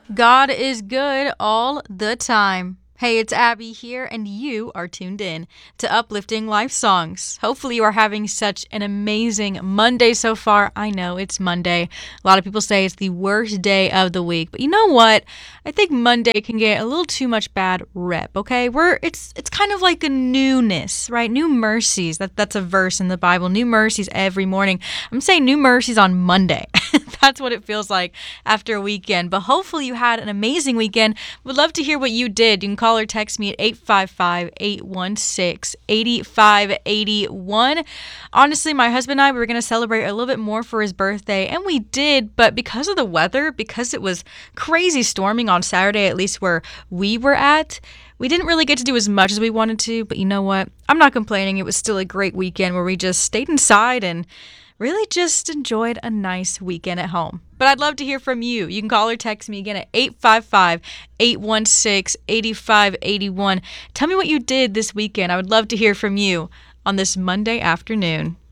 God is good all the time. Hey, it's Abby here, and you are tuned in to Uplifting Life Songs. Hopefully, you are having such an amazing Monday so far. I know it's Monday. A lot of people say it's the worst day of the week, but you know what? I think Monday can get a little too much bad rep. Okay, it's kind of like a newness, right? New mercies. That's a verse in the Bible. New mercies every morning. I'm saying new mercies on Monday. That's what it feels like after a weekend. But hopefully you had an amazing weekend. Would love to hear what you did. You can call or text me at 855-816-8581. Honestly, my husband and I, we were going to celebrate a little bit more for his birthday, and we did. But because of the weather, because it was crazy storming on Saturday, at least where we were at, we didn't really get to do as much as we wanted to. But you know what? I'm not complaining. It was still a great weekend where we just stayed inside and really just enjoyed a nice weekend at home. But I'd love to hear from you. You can call or text me again at 855-816-8581. Tell me what you did this weekend. I would love to hear from you on this Monday afternoon.